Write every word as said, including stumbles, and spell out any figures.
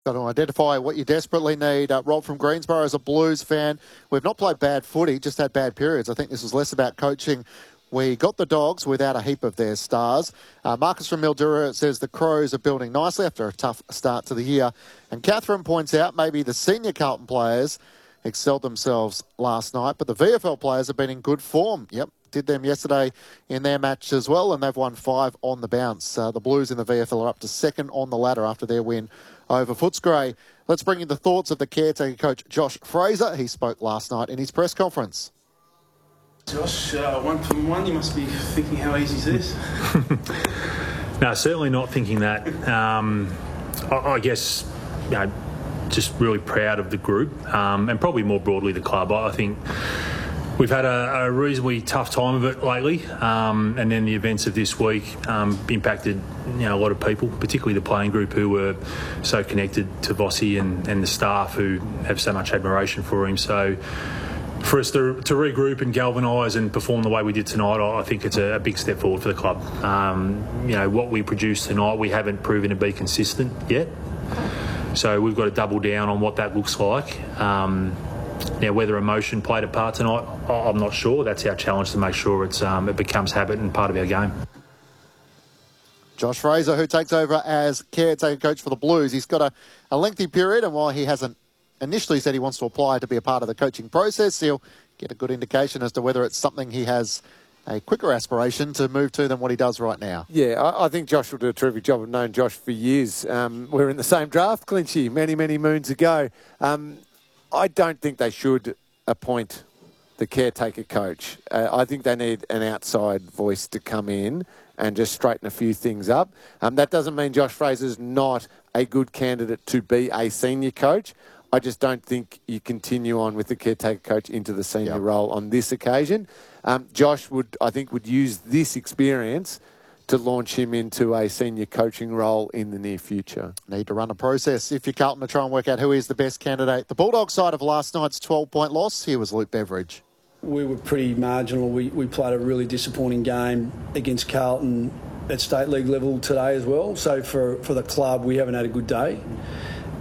Got to identify what you desperately need. Uh, Rob from Greensborough is a Blues fan. We've not played bad footy, just had bad periods. I think this was less about coaching. We got the Dogs without a heap of their stars. Uh, Marcus from Mildura says the Crows are building nicely after a tough start to the year. And Catherine points out maybe the senior Carlton players excelled themselves last night, but the V F L players have been in good form. Yep, did them yesterday in their match as well, and they've won five on the bounce. Uh, the Blues in the V F L are up to second on the ladder after their win over Footscray. Let's bring you the thoughts of the caretaker coach, Josh Fraser. He spoke last night in his press conference. Josh, uh, one from one, you must be thinking, how easy is this? No, certainly not thinking that. Um, I, I guess, you know, just really proud of the group um, and probably more broadly the club. I think we've had a, a reasonably tough time of it lately, um, and then the events of this week um, impacted you know, a lot of people, particularly the playing group who were so connected to Vossi and, and the staff who have so much admiration for him. So for us to, to regroup and galvanise and perform the way we did tonight, I think it's a, a big step forward for the club. Um, you know, what we produced tonight, we haven't proven to be consistent yet. So we've got to double down on what that looks like. Um, now, whether emotion played a part tonight, I'm not sure. That's our challenge, to make sure it's um, it becomes habit and part of our game. Josh Fraser, who takes over as caretaker coach for the Blues. He's got a, a lengthy period, and while he hasn't initially said he wants to apply to be a part of the coaching process, he'll get a good indication as to whether it's something he has a quicker aspiration to move to than what he does right now. Yeah, I, I think Josh will do a terrific job. I've known Josh for years. Um, we were in the same draft, Clinchy, many, many moons ago. Um, I don't think they should appoint the caretaker coach. Uh, I think they need an outside voice to come in and just straighten a few things up. Um, that doesn't mean Josh Fraser's not a good candidate to be a senior coach. I just don't think you continue on with the caretaker coach into the senior yep. role on this occasion. Um, Josh would, I think, would use this experience to launch him into a senior coaching role in the near future. Need to run a process if you're Carlton to try and work out who is the best candidate. The Bulldogs side of last night's twelve-point loss, here was Luke Beveridge. We were pretty marginal. We, we played a really disappointing game against Carlton at state league level today as well. So for, for the club, we haven't had a good day.